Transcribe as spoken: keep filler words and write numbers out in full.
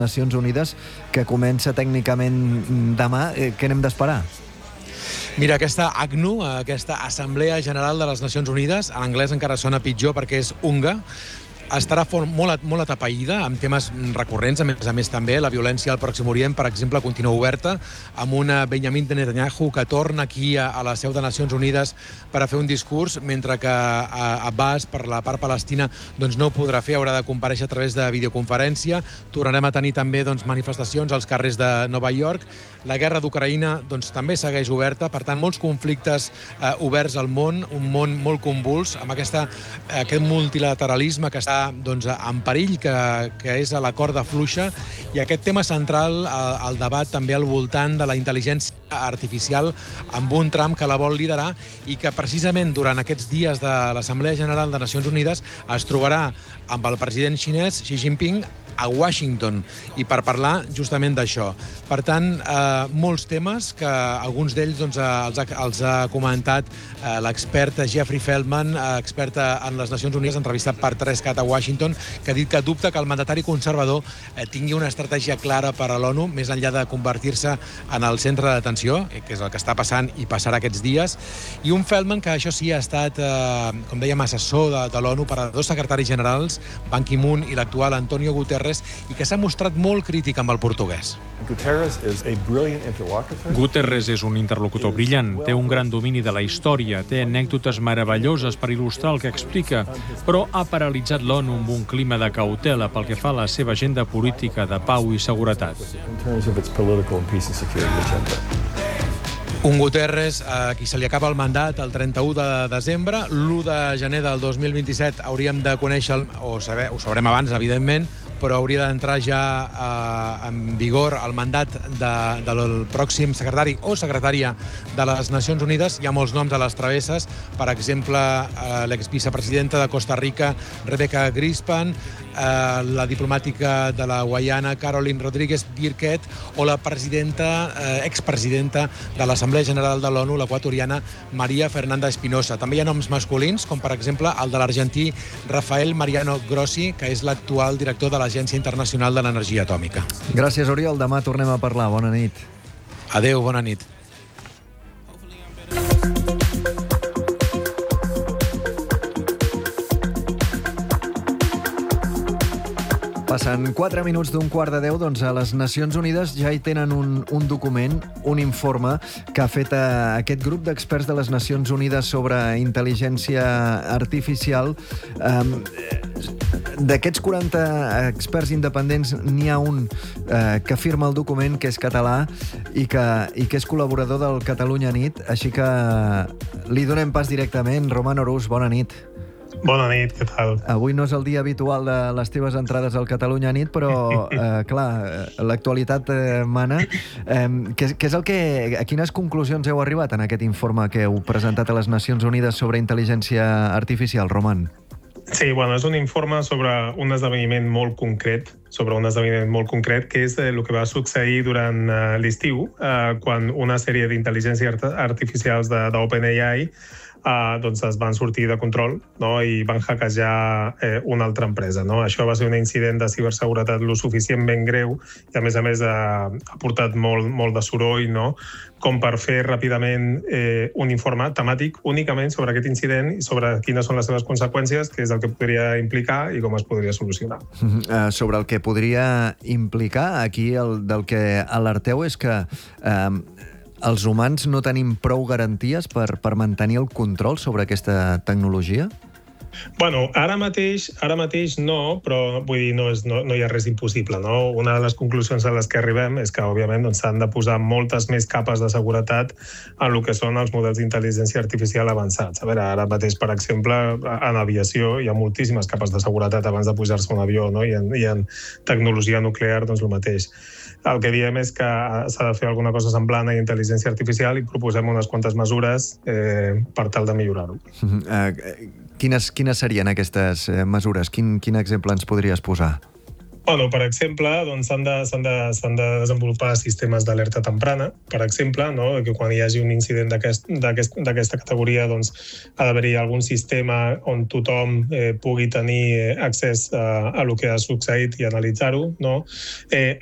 Nacions Unides, que comença tècnicament demà. Què n'hem d'esperar? Mira, aquesta A C N U, aquesta Assemblea General de les Nacions Unides, en anglès encara sona pitjor perquè és U N G A, estarà molt, molt atapeïda amb temes recurrents, a més a més també la violència al Pròxim Orient, per exemple, continua oberta, amb un Benjamin Netanyahu que torna aquí a, a la seu de Nacions Unides per a fer un discurs, mentre que Abbas, per la part palestina, doncs no ho podrà fer, haurà de comparèixer a través de videoconferència. Tornarem a tenir també doncs, manifestacions als carrers de Nova York. La guerra d'Ucraïna doncs, també segueix oberta, per tant, molts conflictes eh, oberts al món, un món molt convuls, amb aquesta, aquest multilateralisme que està doncs, en perill, que, que és a la corda fluixa, i aquest tema central, el, el debat també al voltant de la intel·ligència artificial, amb un Trump que la vol liderar i que precisament durant aquests dies de l'Assemblea General de Nacions Unides es trobarà amb el president xinès Xi Jinping a Washington, i per parlar justament d'això. Per tant, eh, molts temes que alguns d'ells doncs, els, ha, els ha comentat eh, l'expert Jeffrey Feldman, eh, expert en les Nacions Unides, entrevistat per tres cat a Washington, que ha dit que dubta que el mandatari conservador eh, tingui una estratègia clara per a l'ONU, més enllà de convertir-se en el centre d'atenció, eh, que és el que està passant i passarà aquests dies, i un Feldman que això sí ha estat, eh, com dèiem, assessor de, de l'ONU per a dos secretaris generals, Ban Ki-moon i l'actual Antonio Guterres, i que s'ha mostrat molt crític amb el portuguès. Guterres és un interlocutor brillant, té un gran domini de la història, té anècdotes meravelloses per il·lustrar el que explica, però ha paralitzat l'ONU amb un clima de cautela pel que fa a la seva agenda política de pau i seguretat. Un Guterres a qui se li acaba el mandat el trenta-u de desembre. l'u de gener del dos mil vint-i-set hauríem de conèixer, el, o saber, ho sabrem abans, evidentment, però hauria d'entrar ja eh, en vigor el mandat de, del pròxim secretari o secretària de les Nacions Unides. Hi ha molts noms a les travesses, per exemple, eh, l'exvicepresidenta de Costa Rica, Rebecca Grispan, eh, la diplomàtica de la Guaiana, Caroline Rodríguez Birquet, o la presidenta, eh, expresidenta de l'Assemblea General de l'ONU, l'equatoriana Maria Fernanda Espinosa. També hi ha noms masculins, com per exemple el de l'argentí Rafael Mariano Grossi, que és l'actual director de l'Agència Internacional de l'Energia Atòmica. Gràcies, Oriol. Demà tornem a parlar. Bona nit. Adéu, bona nit. Passen quatre minuts d'un quart de deu, doncs a les Nacions Unides ja hi tenen un, un document, un informe que ha fet a aquest grup d'experts de les Nacions Unides sobre intel·ligència artificial. Um, D'aquests quaranta experts independents n'hi ha un eh, que firma el document, que és català i que, i que és col·laborador del Catalunya Nit, així que li donem pas directament. Roman Orús, bona nit. Bona nit, què tal? Avui no és el dia habitual de les teves entrades al Catalunya Nit, però, eh, clar, l'actualitat eh, mana. Eh, què, què és el que, a quines conclusions heu arribat en aquest informe que heu presentat a les Nacions Unides sobre intel·ligència artificial, Roman? Sí, bueno, és un informe sobre un esdeveniment molt concret, sobre un esdeveniment molt concret, que és el que va succeir durant uh, l'estiu, uh, quan una sèrie d'intel·ligència art artificials d'OpenAI Uh, doncs es van sortir de control, no? I van hackejar eh, una altra empresa, no? Això va ser un incident de ciberseguretat lo suficientment greu i a més a més ha, ha portat molt, molt de soroll, no? Com per fer ràpidament eh, un informe temàtic únicament sobre aquest incident i sobre quines són les seves conseqüències, què és el que podria implicar i com es podria solucionar. Uh, sobre el que podria implicar, aquí el, del que alerteu és que uh, els humans no tenim prou garanties per, per mantenir el control sobre aquesta tecnologia? Bueno, ara mateix, ara mateix no, però vull dir, no, és, no, no hi ha res impossible, no? Una de les conclusions a les que arribem és que, òbviament, doncs, s'han de posar moltes més capes de seguretat en el que són els models d'intel·ligència artificial avançats. A veure, ara mateix, per exemple, en aviació hi ha moltíssimes capes de seguretat abans de pujar-se a un avió, no? I en, i en tecnologia nuclear, doncs, el mateix. El que diem és que s'ha de fer alguna cosa semblant a intel·ligència artificial i proposem unes quantes mesures eh, per tal de millorar-ho. Uh, quines, quines serien aquestes mesures? Quin, quin exemple ens podries posar? Bueno, per exemple, doncs, s'han de, s'han de, s'han de desenvolupar sistemes d'alerta temprana, per exemple, no? Que quan hi hagi un incident d'aquest, d'aquest, d'aquesta categoria doncs, ha d'haver-hi algun sistema on tothom eh, pugui tenir accés a, a lo que ha succeït i analitzar-ho. No? Eh,